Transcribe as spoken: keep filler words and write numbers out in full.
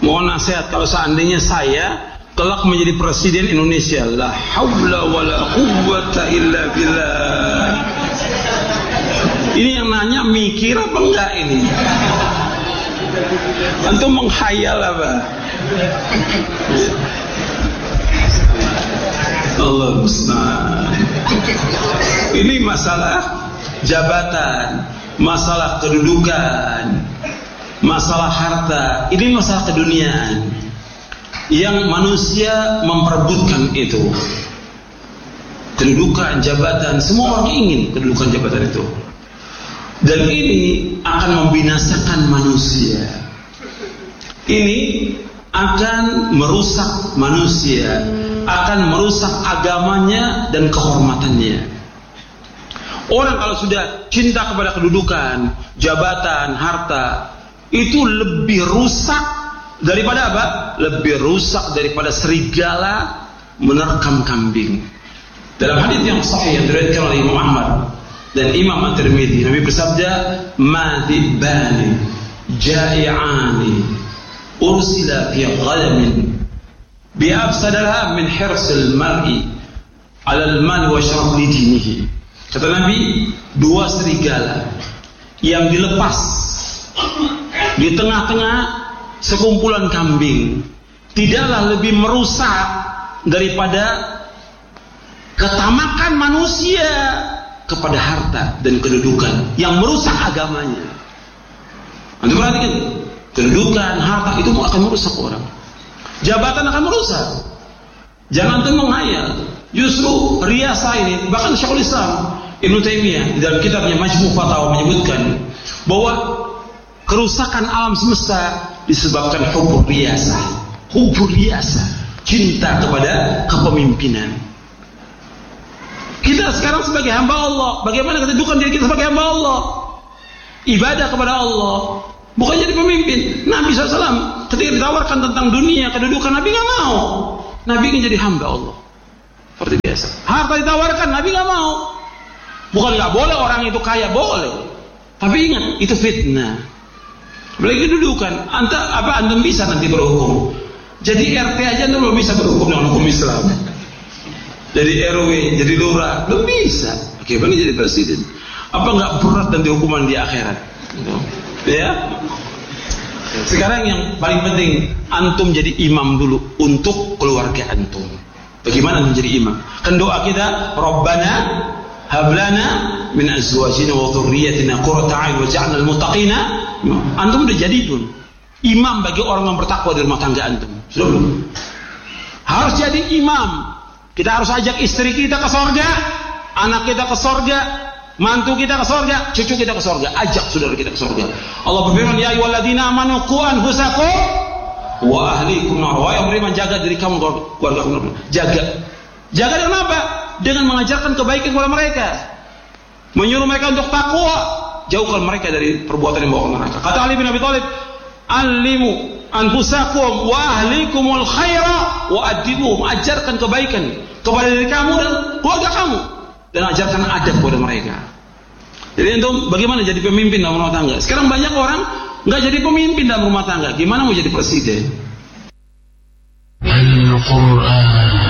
mohon nasihat kalau seandainya saya kelak menjadi presiden Indonesia. La haula wala quwwata illa billah. Ini yang nanya mikir apa enggak ini? Antum menghayal apa? Allah musta'an. Ini masalah jabatan, masalah kedudukan, masalah harta. Ini masalah keduniaan yang manusia memperebutkan itu. Kedudukan, jabatan, semua orang ingin kedudukan, jabatan itu. Dan ini akan membinasakan manusia. Ini akan merusak manusia, akan merusak agamanya dan kehormatannya. Orang kalau sudah cinta kepada kedudukan, jabatan, harta, itu lebih rusak daripada apa? Lebih rusak daripada serigala menerkam kambing. Dalam hadis yang sahih yang diriwayatkan oleh Imam Ahmad dan Imam At-Tirmidzi, Nabi bersabda, "Madibani ja'i'ani ursila fi ghalamin bi'afsadaha min hirsil mar'i 'ala al-mal wa syaraf li dinihi." Kata Nabi, dua serigala yang dilepas di tengah-tengah sekumpulan kambing tidaklah lebih merusak daripada ketamakan manusia kepada harta dan kedudukan yang merusak agamanya. Antum perhatikan, kedudukan, harta itu akan merusak orang. Jabatan akan merusak. Jangan antum menghayal. Justru riasa ini, bahkan Syekhul Islam Ibnu Taimiyah dalam kitabnya Majmu' Fatawa menyebutkan bahwa kerusakan alam semesta disebabkan hubur riasa. Hubur riasa, cinta kepada kepemimpinan. Kita sekarang sebagai hamba Allah, bagaimana kedudukan diri kita sebagai hamba Allah? Ibadah kepada Allah, bukan jadi pemimpin. Nabi shallallahu alaihi wasallam ketika ditawarkan tentang dunia, kedudukan, Nabi nggak mau. Nabi ingin jadi hamba Allah, seperti biasa. Harta ditawarkan, Nabi nggak mau. Bukan nggak boleh orang itu kaya, boleh. Tapi ingat, itu fitnah. Apalagi kedudukan, anta apa antum bisa nanti berhukum. Jadi R T aja antum belum bisa berhukum dengan hukum Islam. Jadi R W, jadi lurah, belum bisa. Bagaimana jadi presiden? Apa nggak berat nanti hukuman di akhirat? Ya. Sekarang yang paling penting, antum jadi imam dulu untuk keluarga antum. Bagaimana antum jadi imam? Kan doa kita, Rabbana hablana min azwajina wa dhurriyyatina qurrata a'yun waj'alna lil muttaqina. Antum udah jadi dulu imam bagi orang yang bertakwa di rumah tangga antum. Sudah belum? Harus jadi imam. Kita harus ajak istri kita ke surga, anak kita ke surga, mantu kita ke surga, cucu kita ke surga. Ajak saudara kita ke surga. Allah berfirman, ya ayyuhalladzina amanu qu anfusakum wa ahlikum nar. Wahai yang beriman, jaga diri kamu, keluarga kamu. Jaga. Jaga dengan apa? Dengan mengajarkan kebaikan kepada mereka. Menyuruh mereka untuk takwa, jauhkan mereka dari perbuatan yang membawa neraka. Kata Ali bin Abi Thalib, "Allimu anfusakum wa ahlikumul khaira wa adibuhum." Ajarkan kebaikan kepada diri kamu dan keluarga kamu, dan ajarkan adab kepada mereka. Jadi untuk bagaimana jadi pemimpin dalam rumah tangga? Sekarang banyak orang nggak jadi pemimpin dalam rumah tangga. Gimana mau jadi presiden? Al-Quran